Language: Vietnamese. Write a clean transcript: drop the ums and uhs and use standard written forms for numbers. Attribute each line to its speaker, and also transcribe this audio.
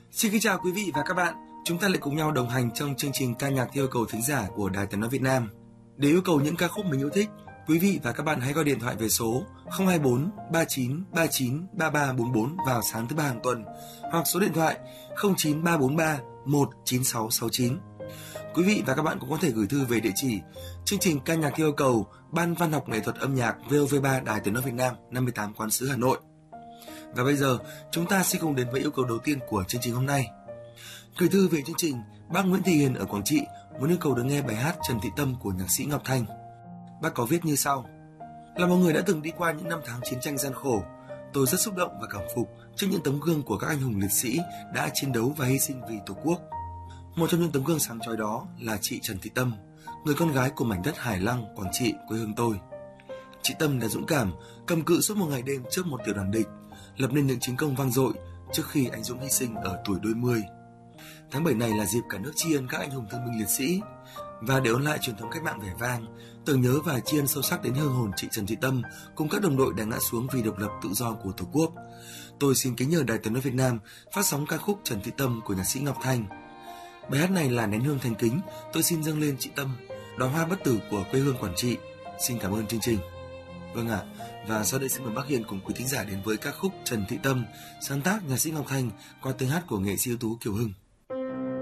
Speaker 1: Xin kính chào quý vị và các bạn. Chúng ta lại cùng nhau đồng hành trong chương trình ca nhạc theo yêu cầu thính giả của Đài Tiếng nói Việt Nam. Để yêu cầu những ca khúc mình yêu thích, quý vị và các bạn hãy gọi điện thoại về số 024 39 39 33 44 vào sáng thứ ba hàng tuần hoặc số điện thoại 09343 19669. Quý vị và các bạn cũng có thể gửi thư về địa chỉ chương trình ca nhạc theo yêu cầu, Ban Văn học nghệ thuật âm nhạc VOV3 Đài Tiếng nói Việt Nam, 58 Quán sứ Hà Nội. Và bây giờ, chúng ta sẽ cùng đến với yêu cầu đầu tiên của chương trình hôm nay. Gửi thư về chương trình, bác Nguyễn Thị Hiền ở Quảng Trị muốn yêu cầu được nghe bài hát Trần Thị Tâm của nhạc sĩ Ngọc Thanh. Bác có viết như sau: Là một người đã từng đi qua những năm tháng chiến tranh gian khổ, tôi rất xúc động và cảm phục trước những tấm gương của các anh hùng liệt sĩ đã chiến đấu và hy sinh vì Tổ quốc. Một trong những tấm gương sáng chói đó là chị Trần Thị Tâm, người con gái của mảnh đất Hải Lăng, Quảng Trị, quê hương tôi. Chị Tâm đã dũng cảm, cầm cự suốt một ngày đêm trước một tiểu đoàn địch, lập nên những chiến công vang dội trước khi anh dũng hy sinh ở tuổi đôi mươi. Tháng 7 này là dịp cả nước tri ân các anh hùng thương binh liệt sĩ, và để ôn lại truyền thống cách mạng vẻ vang, tưởng nhớ và tri ân sâu sắc đến hương hồn chị Trần Thị Tâm cùng các đồng đội đã ngã xuống vì độc lập tự do của Tổ quốc, tôi xin kính nhờ Đài Tiếng nói Việt Nam phát sóng ca khúc Trần Thị Tâm của nhạc sĩ Ngọc Thanh. Bài hát này là nén hương thành kính tôi xin dâng lên chị Tâm, đóa hoa bất tử của quê hương Quảng Trị. Xin cảm ơn chương trình. Vâng ạ, và sau đây xin mời bác Hiền cùng quý thính giả đến với ca khúc Trần Thị Tâm, sáng tác nhạc sĩ Ngọc Thanh qua tiếng hát của nghệ sĩ ưu tú Kiều Hưng.